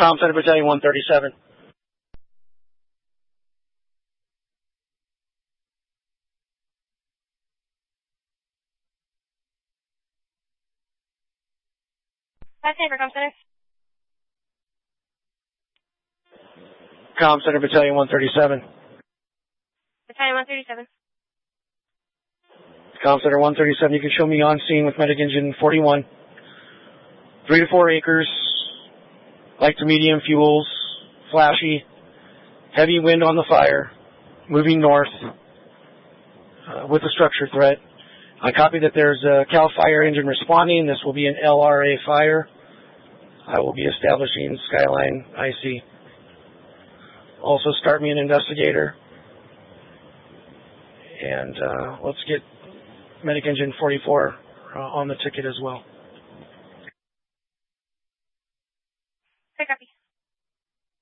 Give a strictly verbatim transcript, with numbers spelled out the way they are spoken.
Com Center Battalion one thirty-seven. Last name for Com Center. Com Center Battalion one thirty-seven. Battalion one thirty-seven. Com Center one thirty-seven, you can show me on scene with Medic Engine forty-one. Three to four acres, light to medium fuels, flashy, heavy wind on the fire, moving north uh, with a structure threat. I copy that there's a CAL FIRE engine responding. This will be an L R A fire. I will be establishing Skyline I C. Also start me an investigator. And uh, let's get Medic Engine forty-four uh, on the ticket as well. I copy.